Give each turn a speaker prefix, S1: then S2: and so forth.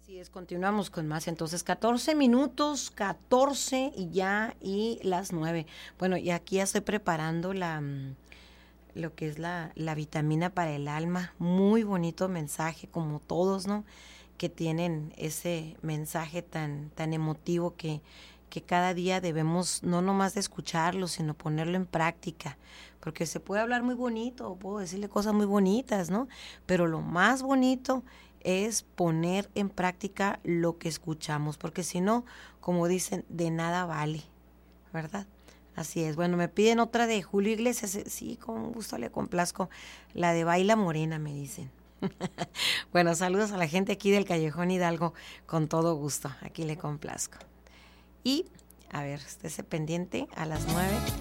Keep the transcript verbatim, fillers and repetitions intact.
S1: Así es, continuamos con más. Entonces, catorce minutos, catorce y ya, y las nueve. Bueno, y aquí ya estoy preparando la, mm, lo que es la, la vitamina para el alma. Muy bonito mensaje, como todos, ¿no? Que tienen ese mensaje tan, tan emotivo que, que cada día debemos no nomás de escucharlo, sino ponerlo en práctica. Porque se puede hablar muy bonito, puedo decirle cosas muy bonitas, ¿no? Pero lo más bonito es poner en práctica lo que escuchamos, porque si no, como dicen, de nada vale, ¿verdad? Así es. Bueno, me piden otra de Julio Iglesias. eh, Sí, con gusto le complazco. La de Baila Morena, me dicen. Bueno, saludos a la gente aquí del Callejón Hidalgo, con todo gusto. Aquí le complazco. Y, a ver, estése pendiente a las nueve.